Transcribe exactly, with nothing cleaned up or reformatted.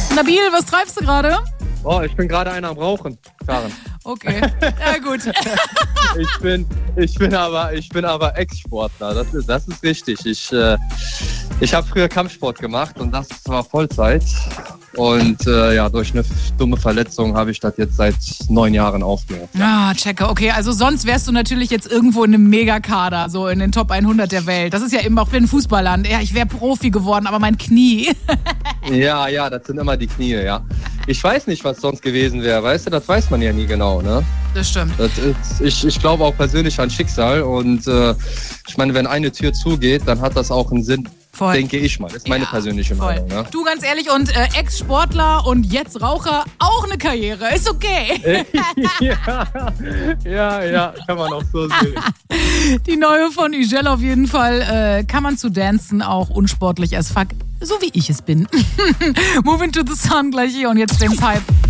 Nabil, was treibst du gerade? Oh, ich bin gerade einer am Rauchen, Karen. Okay, ja gut. ich bin, ich bin aber, ich bin aber Ex-Sportler. Das ist, das ist richtig. Ich, äh, ich habe früher Kampfsport gemacht und das war Vollzeit. Und äh, ja, durch eine dumme Verletzung habe ich das jetzt seit neun Jahren aufgehört. Ah, checke. Okay, also sonst wärst du natürlich jetzt irgendwo in einem Megakader, so in den Top hundert der Welt. Das ist ja eben auch ein Fußballland. Ja, ich wäre Profi geworden, aber mein Knie. ja, ja, das sind immer die Knie, ja. Ich weiß nicht, was sonst gewesen wäre, weißt du, das weiß man ja nie genau, ne? Das stimmt. Das ist, ich, ich glaube auch persönlich an Schicksal und äh, ich meine, wenn eine Tür zugeht, dann hat das auch einen Sinn. Voll. Denke ich mal. Das ist meine ja, persönliche voll. Meinung. Ne? Du, ganz ehrlich, und äh, Ex-Sportler und jetzt Raucher, auch eine Karriere. Ist okay. ja, ja, ja, kann man auch so sehen. Die neue von Ugel auf jeden Fall. Äh, kann man zu dancen, auch unsportlich as fuck. So wie ich es bin. Moving to the Sun gleich hier und jetzt James Hype.